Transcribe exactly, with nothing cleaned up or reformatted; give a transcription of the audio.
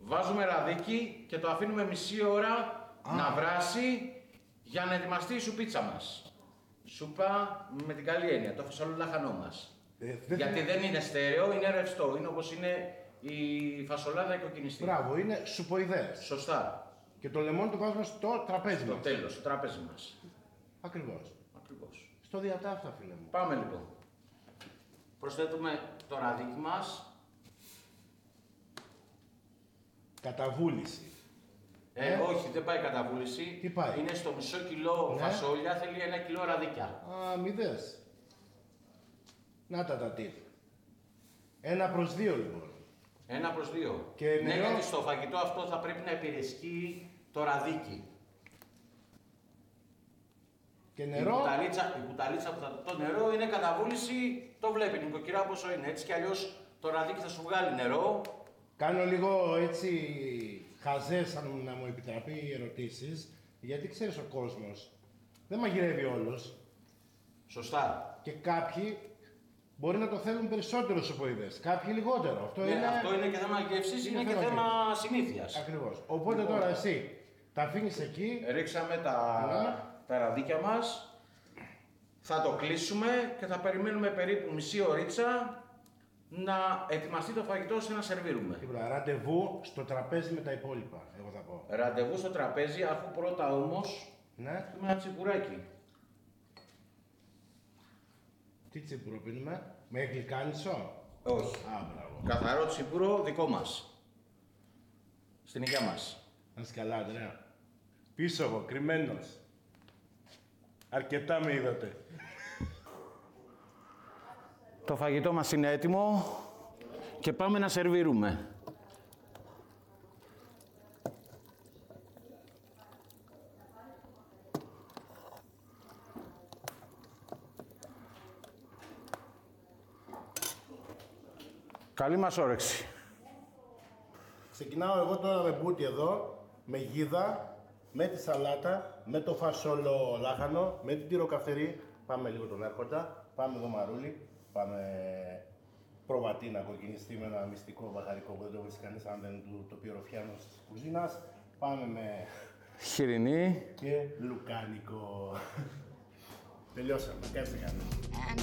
Βάζουμε ραδίκι και το αφήνουμε μισή ώρα Α. να βράσει για να ετοιμαστεί η σουπίτσα μας. Σούπα με την καλή έννοια, το φασολό λάχανό μας. Ε, δεν Γιατί δεν είναι στέρεο, είναι ρευστό. Είναι όπως είναι η φασολάδα η κοκκινιστή. Μπράβο, είναι σουποειδές. Σωστά. Και το λεμόνι το βάζουμε στο τραπέζι στο μας. Στο τέλος, στο τραπέζι μας. Ακριβώς. Ακριβώς. Στο διατάφτα, φίλε μου. Πάμε λοιπόν. Προσθέτουμε το ραδίκι μας. Καταβούληση. Ε, ε, όχι, δεν πάει καταβούληση. Τι πάει? Είναι στο μισό κιλό ναι. φασόλια, θέλει ένα κιλό ραδίκια. Α, μη δες. Να τα τα τύπ. Ένα προς δύο λοιπόν. Ένα προς δύο. Και ναι, νερό... γιατί στο φαγητό αυτό θα πρέπει να υπηρεσχεί το ραδίκι. Και νερό. Η κουταλίτσα, η κουταλίτσα που θα... Το νερό είναι καταβούληση, το βλέπει η νοικοκυρά πόσο είναι. Έτσι κι αλλιώς το ραδίκι θα σου βγάλει νερό. Κάνω λίγο έτσι χαζές, αν να μου επιτραπεί οι ερωτήσεις, γιατί ξέρεις ο κόσμος δεν μαγειρεύει όλος. Σωστά. Και κάποιοι μπορεί να το θέλουν περισσότερο σουποειδές, κάποιοι λιγότερο. Αυτό, ναι, είναι... αυτό είναι και θέμα γεύσης, είναι, είναι και θέμα συνήθειας. Ακριβώς. Οπότε λοιπόν, τώρα εσύ τα αφήνεις εκεί. Ρίξαμε τα, yeah. τα ραδίκια μας, θα το κλείσουμε και θα περιμένουμε περίπου μισή ωρίτσα να ετοιμαστεί το φαγητό ώστε να σερβίρουμε. Τίποτα, ραντεβού στο τραπέζι με τα υπόλοιπα, εγώ θα πω. Ραντεβού στο τραπέζι, αφού πρώτα όμως ναι. έχουμε ένα τσιπουράκι. Τι τσίπουρο πίνουμε, με γλυκάνισο? Όχι. Α, μπράβο. Καθαρό τσίπουρο δικό μας. Στην υγεία μας. Να είσαι καλά, Αντρέα. Πίσω εγώ, κρυμμένος. Αρκετά με είδατε. Το φαγητό μας είναι έτοιμο και πάμε να σερβίρουμε. Καλή μας όρεξη. Ξεκινάω εγώ τώρα με μπούτι εδώ, με γίδα, με τη σαλάτα, με το φασόλο λάχανο, με την τυροκαυτερή. Πάμε λίγο τον έρχοντα, πάμε εδώ μαρούλι, πάμε προβατίνα κοκκινιστή με ένα μυστικό μπαχαρικό που δεν το βρίσκει κανείς αν δεν είναι του τοπιοροφιάνος της κουζίνας. Πάμε με χοιρινή και λουκάνικο. Τελειώσαμε, κάτσε κάνω.